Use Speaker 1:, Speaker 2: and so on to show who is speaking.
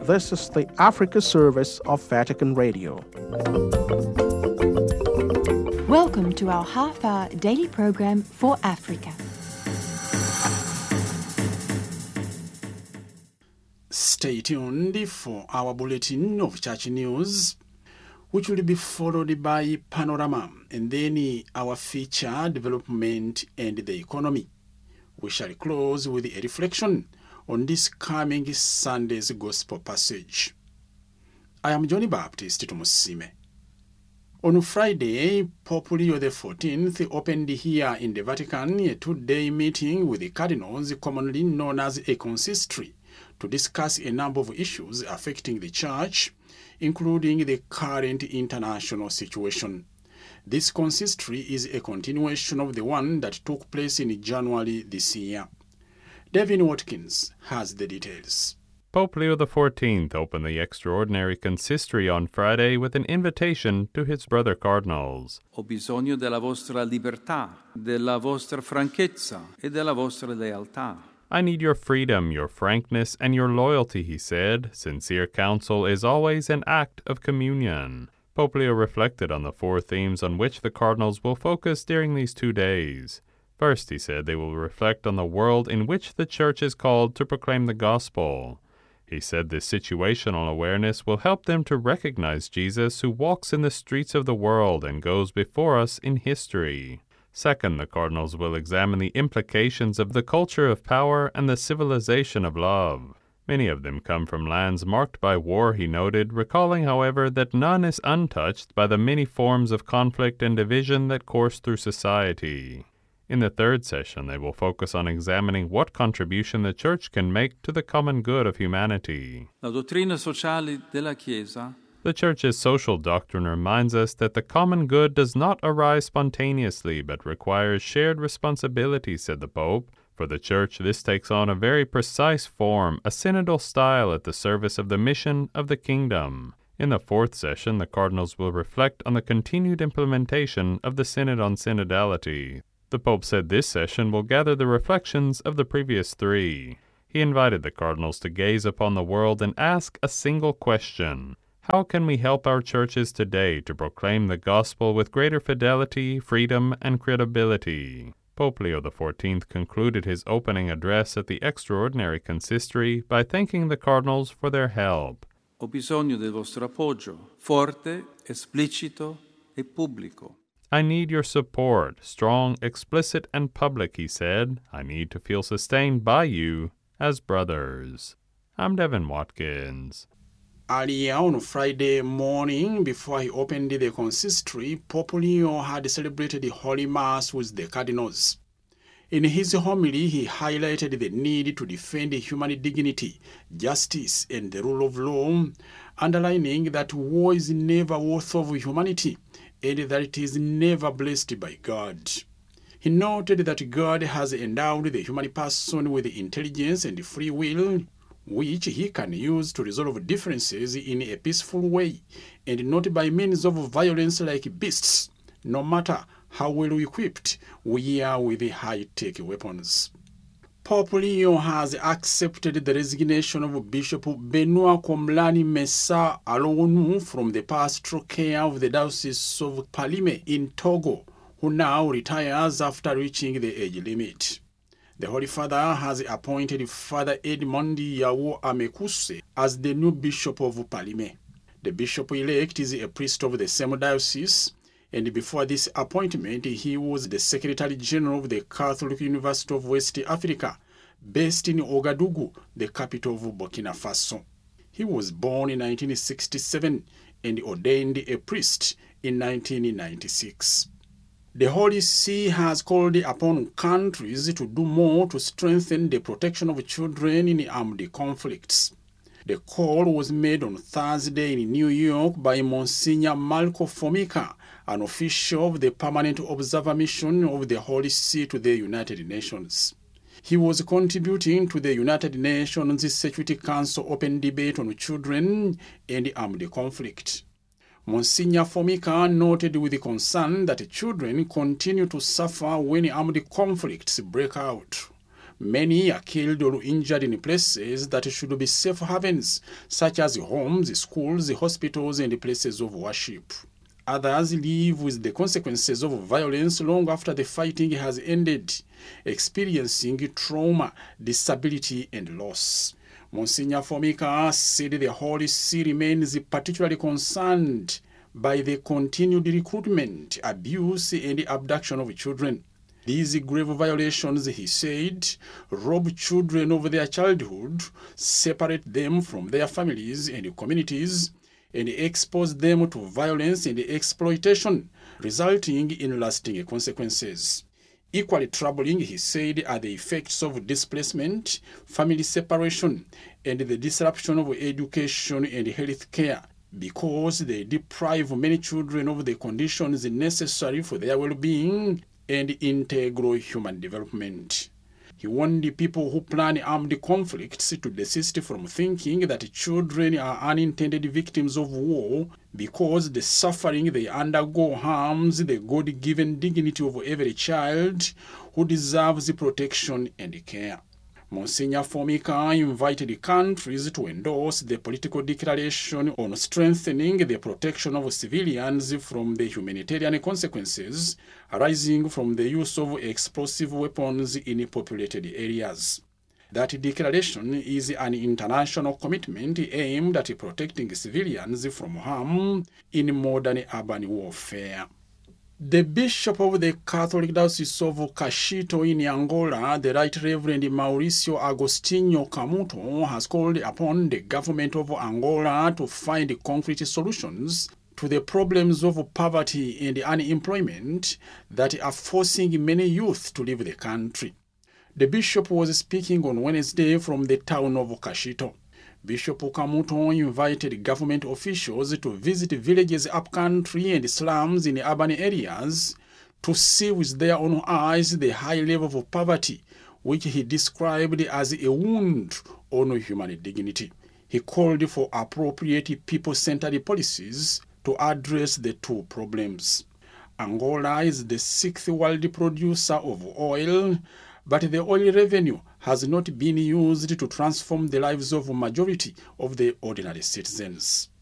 Speaker 1: This is the Africa service of Vatican Radio.
Speaker 2: Welcome to our half-hour daily program for Africa.
Speaker 3: Stay tuned for our bulletin of church news, which will be followed by Panorama, and then our feature, Development and the Economy. We shall close with a reflection on this coming Sunday's Gospel passage. I am Johnny Baptist Tumusime. On Friday, Pope Leo XIV opened here in the Vatican a two-day meeting with the cardinals, commonly known as a consistory, to discuss a number of issues affecting the Church, including the current international situation. This consistory is a continuation of the one that took place in January this year. Devin Watkins has the details.
Speaker 4: Pope Leo XIV opened the extraordinary consistory on Friday with an invitation to his brother cardinals.
Speaker 5: Ho bisogno della vostra libertà, della vostra franchezza e della vostra lealtà.
Speaker 4: I need your freedom, your frankness, and your loyalty, he said. Sincere counsel is always an act of communion. Pope Leo reflected on the four themes on which the cardinals will focus during these 2 days. First, he said, they will reflect on the world in which the Church is called to proclaim the gospel. He said this situational awareness will help them to recognize Jesus, who walks in the streets of the world and goes before us in history. Second, the cardinals will examine the implications of the culture of power and the civilization of love. Many of them come from lands marked by war, he noted, recalling, however, that none is untouched by the many forms of conflict and division that course through society. In the third session, they will focus on examining what contribution the Church can make to the common good of humanity.
Speaker 5: La dottrina sociale della Chiesa.
Speaker 4: The Church's social doctrine reminds us that the common good does not arise spontaneously, but requires shared responsibility, said the Pope. For the Church, this takes on a very precise form, a synodal style at the service of the mission of the kingdom. In the fourth session, the cardinals will reflect on the continued implementation of the Synod on Synodality. The Pope said this session will gather the reflections of the previous 3. He invited the cardinals to gaze upon the world and ask a single question. How can we help our churches today to proclaim the gospel with greater fidelity, freedom, and credibility? Pope Leo XIV concluded his opening address at the extraordinary consistory by thanking the cardinals for their help.
Speaker 5: Ho bisogno del vostro appoggio, forte, esplicito e pubblico.
Speaker 4: I need your support, strong, explicit, and public, he said. I need to feel sustained by you as brothers. I'm Devin Watkins.
Speaker 3: Earlier on Friday morning, before he opened the consistory, Pope Leo had celebrated the Holy Mass with the cardinals. In his homily, he highlighted the need to defend human dignity, justice, and the rule of law, underlining that war is never worth of humanity, and that it is never blessed by God. He noted that God has endowed the human person with intelligence and free will, which he can use to resolve differences in a peaceful way, and not by means of violence like beasts, no matter how well equipped we are with high-tech weapons. Pope Leo has accepted the resignation of Bishop Benoit Komlani Messa Alonu from the pastoral care of the Diocese of Palime in Togo, who now retires after reaching the age limit. The Holy Father has appointed Father Edmond Yawo Amekuse as the new Bishop of Palime. The bishop-elect is a priest of the same diocese, and before this appointment, he was the Secretary General of the Catholic University of West Africa, based in Ouagadougou, the capital of Burkina Faso. He was born in 1967 and ordained a priest in 1996. The Holy See has called upon countries to do more to strengthen the protection of children in armed conflicts. The call was made on Thursday in New York by Monsignor Marco Formica, an official of the Permanent Observer Mission of the Holy See to the United Nations. He was contributing to the United Nations Security Council open debate on children and armed conflict. Monsignor Formica noted with concern that children continue to suffer when armed conflicts break out. Many are killed or injured in places that should be safe havens, such as homes, schools, hospitals, and places of worship. Others live with the consequences of violence long after the fighting has ended, experiencing trauma, disability, and loss. Monsignor Formica said the Holy See remains particularly concerned by the continued recruitment, abuse, and abduction of children. These grave violations, he said, rob children of their childhood, separate them from their families and communities, and expose them to violence and exploitation, resulting in lasting consequences. Equally troubling, he said, are the effects of displacement, family separation, and the disruption of education and health care, because they deprive many children of the conditions necessary for their well-being and integral human development. He warned the people who plan armed conflicts to desist from thinking that children are unintended victims of war, because the suffering they undergo harms the God-given dignity of every child who deserves protection and care. Monsignor Formica invited countries to endorse the political declaration on strengthening the protection of civilians from the humanitarian consequences arising from the use of explosive weapons in populated areas. That declaration is an international commitment aimed at protecting civilians from harm in modern urban warfare. The Bishop of the Catholic Diocese of Cachito in Angola, the Right Reverend Mauricio Agostinho Camuto, has called upon the government of Angola to find concrete solutions to the problems of poverty and unemployment that are forcing many youth to leave the country. The bishop was speaking on Wednesday from the town of Cachito. Bishop Camuto invited government officials to visit villages upcountry and slums in urban areas to see with their own eyes the high level of poverty, which he described as a wound on human dignity. He called for appropriate people-centered policies to address the two problems. Angola is the 6th world producer of oil, but the oil revenue has not been used to transform the lives of a majority of the ordinary citizens.